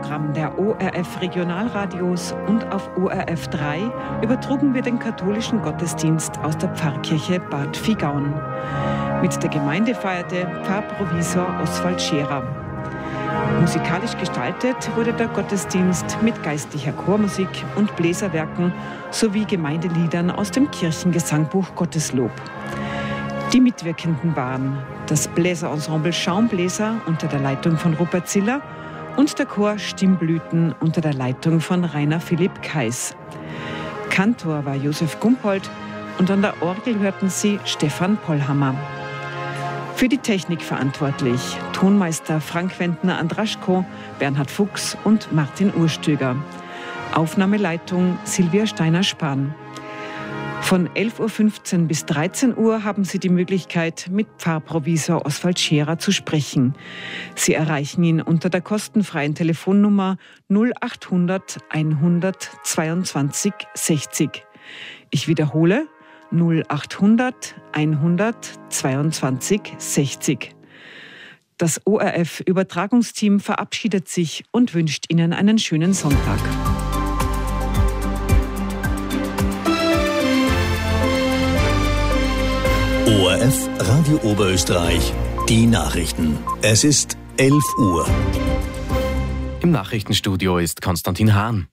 Programm der ORF Regionalradios und auf ORF 3 übertrugen wir den katholischen Gottesdienst aus der Pfarrkirche Bad Vigaun. Mit der Gemeinde feierte Pfarrprovisor Oswald Scherer. Musikalisch gestaltet wurde der Gottesdienst mit geistlicher Chormusik und Bläserwerken sowie Gemeindeliedern aus dem Kirchengesangbuch Gotteslob. Die Mitwirkenden waren das Bläserensemble Schaumbläser unter der Leitung von Rupert Ziller und der Chor Stimmblüten unter der Leitung von Rainer Philipp Kais. Kantor war Josef Gumpold und an der Orgel hörten Sie Stefan Pollhammer. Für die Technik verantwortlich Tonmeister Frank Wendner-Andraschko, Bernhard Fuchs und Martin Urstöger. Aufnahmeleitung Silvia Steiner-Spahn. Von 11.15 Uhr bis 13 Uhr haben Sie die Möglichkeit, mit Pfarrprovisor Oswald Scherer zu sprechen. Sie erreichen ihn unter der kostenfreien Telefonnummer 0800 122 60. Ich wiederhole 0800 122 60. Das ORF-Übertragungsteam verabschiedet sich und wünscht Ihnen einen schönen Sonntag. ORF Radio Oberösterreich, die Nachrichten. Es ist 11 Uhr. Im Nachrichtenstudio ist Konstantin Hahn.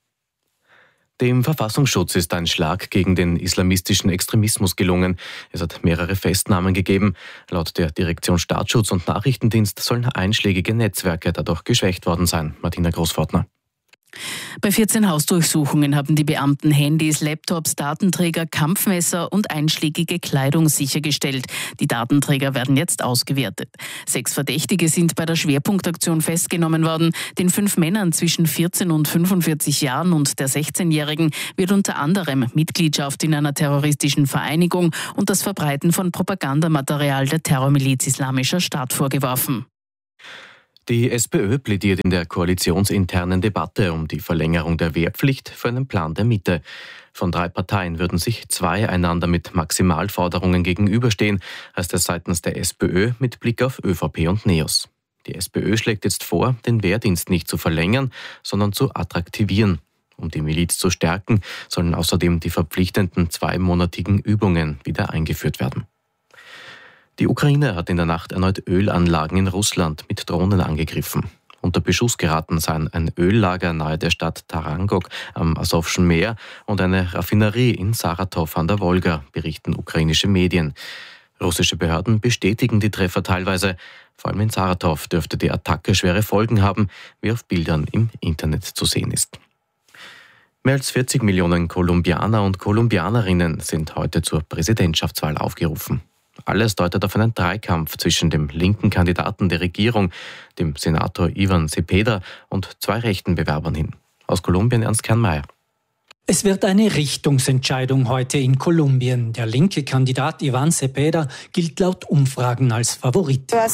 Dem Verfassungsschutz ist ein Schlag gegen den islamistischen Extremismus gelungen. Es hat mehrere Festnahmen gegeben. Laut der Direktion Staatsschutz und Nachrichtendienst sollen einschlägige Netzwerke dadurch geschwächt worden sein. Martina Großfortner. Bei 14 Hausdurchsuchungen haben die Beamten Handys, Laptops, Datenträger, Kampfmesser und einschlägige Kleidung sichergestellt. Die Datenträger werden jetzt ausgewertet. 6 Verdächtige sind bei der Schwerpunktaktion festgenommen worden. Den 5 Männern zwischen 14 und 45 Jahren und der 16-Jährigen wird unter anderem Mitgliedschaft in einer terroristischen Vereinigung und das Verbreiten von Propagandamaterial der Terrormiliz Islamischer Staat vorgeworfen. Die SPÖ plädiert in der koalitionsinternen Debatte um die Verlängerung der Wehrpflicht für einen Plan der Mitte. Von 3 Parteien würden sich 2 einander mit Maximalforderungen gegenüberstehen, heißt es seitens der SPÖ mit Blick auf ÖVP und NEOS. Die SPÖ schlägt jetzt vor, den Wehrdienst nicht zu verlängern, sondern zu attraktivieren. Um die Miliz zu stärken, sollen außerdem die verpflichtenden 2-monatigen Übungen wieder eingeführt werden. Die Ukraine hat in der Nacht erneut Ölanlagen in Russland mit Drohnen angegriffen. Unter Beschuss geraten seien ein Öllager nahe der Stadt Tarangok am Asowschen Meer und eine Raffinerie in Saratow an der Wolga, berichten ukrainische Medien. Russische Behörden bestätigen die Treffer teilweise. Vor allem in Saratow dürfte die Attacke schwere Folgen haben, wie auf Bildern im Internet zu sehen ist. Mehr als 40 Millionen Kolumbianer und Kolumbianerinnen sind heute zur Präsidentschaftswahl aufgerufen. Alles deutet auf einen Dreikampf zwischen dem linken Kandidaten der Regierung, dem Senator Iván Cepeda, und 2 rechten Bewerbern hin. Aus Kolumbien Ernst Kernmeier. Es wird eine Richtungsentscheidung heute in Kolumbien. Der linke Kandidat Iván Cepeda gilt laut Umfragen als Favorit. Er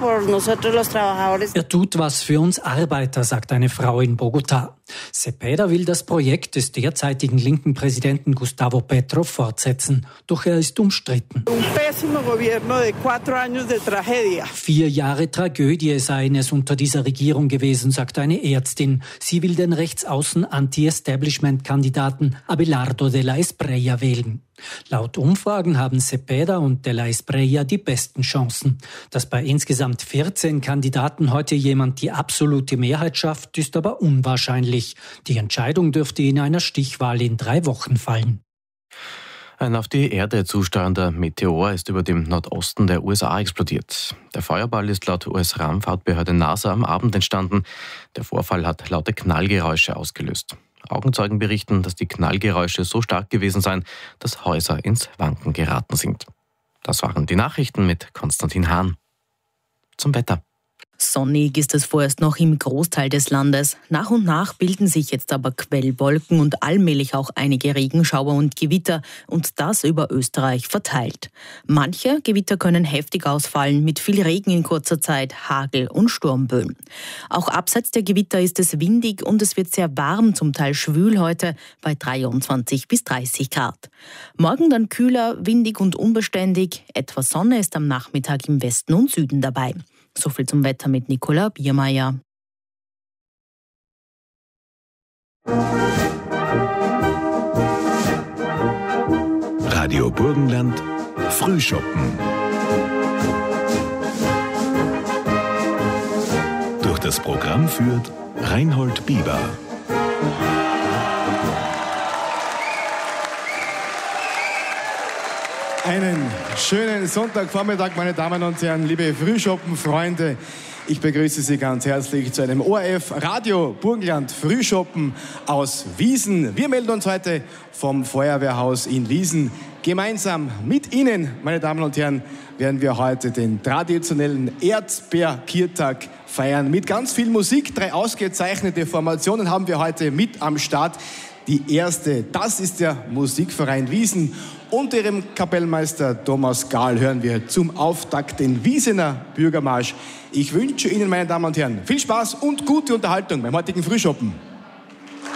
tut was für uns Arbeiter, sagt eine Frau in Bogotá. Cepeda will das Projekt des derzeitigen linken Präsidenten Gustavo Petro fortsetzen, doch er ist umstritten. 4 Jahre Tragödie seien es unter dieser Regierung gewesen, sagt eine Ärztin. Sie will den rechtsaußen Anti-Establishment-Kandidaten Abelardo de la Espriella wählen. Laut Umfragen haben Cepeda und de la Espriella die besten Chancen. Dass bei insgesamt 14 Kandidaten heute jemand die absolute Mehrheit schafft, ist aber unwahrscheinlich. Die Entscheidung dürfte in einer Stichwahl in 3 Wochen fallen. Ein auf die Erde zusteuernder Meteor ist über dem Nordosten der USA explodiert. Der Feuerball ist laut US-Raumfahrtbehörde NASA am Abend entstanden. Der Vorfall hat laute Knallgeräusche ausgelöst. Augenzeugen berichten, dass die Knallgeräusche so stark gewesen seien, dass Häuser ins Wanken geraten sind. Das waren die Nachrichten mit Konstantin Hahn. Zum Wetter. Sonnig ist es vorerst noch im Großteil des Landes. Nach und nach bilden sich jetzt aber Quellwolken und allmählich auch einige Regenschauer und Gewitter und das über Österreich verteilt. Manche Gewitter können heftig ausfallen mit viel Regen in kurzer Zeit, Hagel und Sturmböen. Auch abseits der Gewitter ist es windig und es wird sehr warm, zum Teil schwül heute bei 23 bis 30 Grad. Morgen dann kühler, windig und unbeständig. Etwas Sonne ist am Nachmittag im Westen und Süden dabei. So viel zum Wetter mit Nicola Biermeier. Radio Burgenland Frühschoppen. Durch das Programm führt Reinhold Bieber. Einen schönen Sonntagvormittag, meine Damen und Herren, liebe Frühschoppenfreunde. Ich begrüße Sie ganz herzlich zu einem ORF Radio Burgenland Frühschoppen aus Wiesen. Wir melden uns heute vom Feuerwehrhaus in Wiesen. Gemeinsam mit Ihnen, meine Damen und Herren, werden wir heute den traditionellen Erzbergkirtag feiern. Mit ganz viel Musik, 3 ausgezeichnete Formationen haben wir heute mit am Start. Die erste, das ist der Musikverein Wiesen. Unter ihrem Kapellmeister Thomas Gahl hören wir zum Auftakt den Wiesener Bürgermarsch. Ich wünsche Ihnen, meine Damen und Herren, viel Spaß und gute Unterhaltung beim heutigen Frühschoppen.